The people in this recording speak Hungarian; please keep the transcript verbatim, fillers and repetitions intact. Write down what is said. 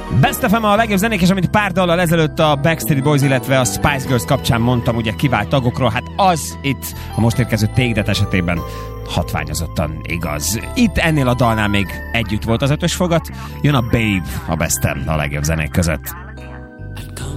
Best ef em a legjobb zenék, és amit pár dallal ezelőtt a Backstreet Boys, illetve a Spice Girls kapcsán mondtam, ugye kivált tagokról, hát az itt a most érkező Take esetében hatványozottan igaz. Itt ennél a dalnál még együtt volt az ötös fogat, jön a Babe a Bestem a legjobb zenék között.